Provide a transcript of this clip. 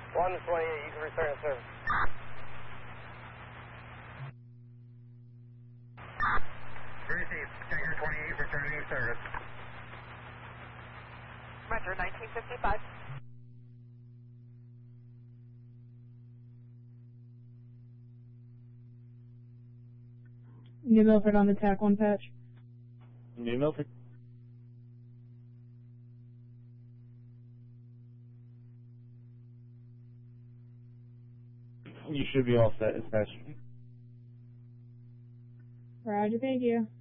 128, you can return to service. Received. Tiger 28, returning to service. Roger, 1955. New Milford on the TAC 1 patch. New Milford. You should be all set, dispatch. Roger, thank you.